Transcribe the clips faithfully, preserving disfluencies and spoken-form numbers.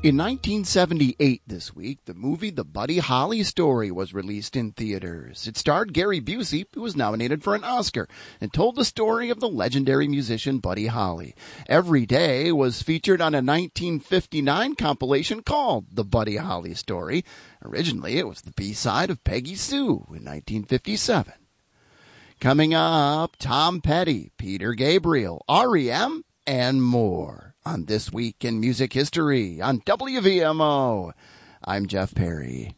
In nineteen seventy-eight this week, the movie The Buddy Holly Story was released in theaters. It starred Gary Busey, who was nominated for an Oscar, and told the story of the legendary musician Buddy Holly. Every Day was featured on a nineteen fifty-nine compilation called The Buddy Holly Story. Originally, it was the B-side of Peggy Sue in nineteen fifty-seven. Coming up, Tom Petty, Peter Gabriel, R E M, and more on This Week in Music History on W V M O. I'm Jeff Perry.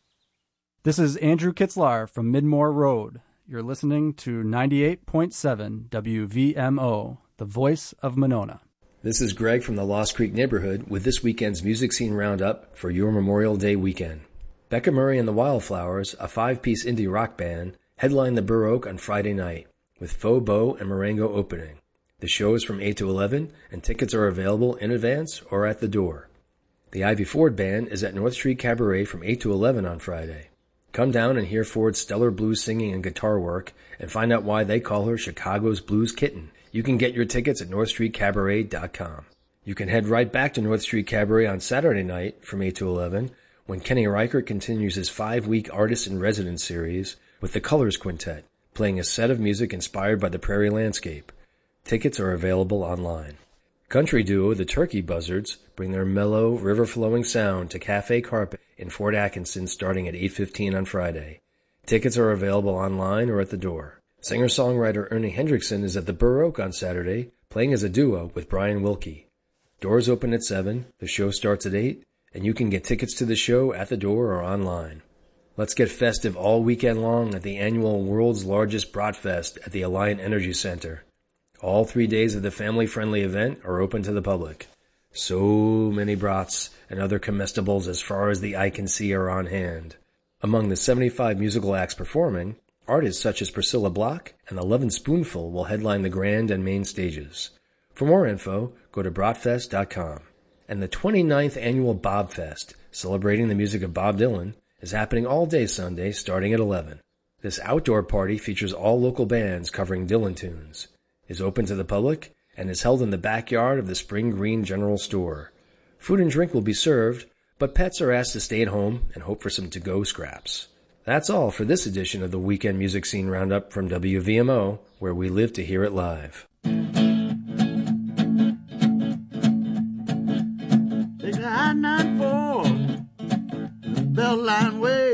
This is Andrew Kitzlar from Midmore Road. You're listening to ninety-eight point seven W V M O, the voice of Monona. This is Greg from the Lost Creek neighborhood with this weekend's music scene roundup for your Memorial Day weekend. Becca Murray and the Wildflowers, a five-piece indie rock band, headlined the Burr Oak on Friday night, with Faux Beau and Marengo opening. The show is from eight to eleven, and tickets are available in advance or at the door. The Ivy Ford Band is at North Street Cabaret from eight to eleven on Friday. Come down and hear Ford's stellar blues singing and guitar work, and find out why they call her Chicago's Blues Kitten. You can get your tickets at north street cabaret dot com. You can head right back to North Street Cabaret on Saturday night from eight to eleven, when Kenny Reichert continues his five-week Artist in Residence series with the Colors Quintet, playing a set of music inspired by the prairie landscape. Tickets are available online. Country duo The Turkey Buzzards bring their mellow, river-flowing sound to Cafe Carpet in Fort Atkinson starting at eight fifteen on Friday. Tickets are available online or at the door. Singer-songwriter Ernie Hendrickson is at the Burr Oak on Saturday, playing as a duo with Brian Wilkie. Doors open at seven, the show starts at eight, and you can get tickets to the show at the door or online. Let's get festive all weekend long at the annual World's Largest Bratfest at the Alliant Energy Center. All three days of the family-friendly event are open to the public. So many brats and other comestibles as far as the eye can see are on hand. Among the seventy-five musical acts performing, artists such as Priscilla Block and the Lovin' Spoonful will headline the grand and main stages. For more info, go to bratfest dot com. And the twenty-ninth annual Bobfest, celebrating the music of Bob Dylan, is happening all day Sunday starting at eleven. This outdoor party features all local bands covering Dylan tunes, is open to the public, and is held in the backyard of the Spring Green General Store. Food and drink will be served, but pets are asked to stay at home and hope for some to-go scraps. That's all for this edition of the Weekend Music Scene Roundup from W V M O, where we live to hear it live. Take the I ninety-four, Beltline way.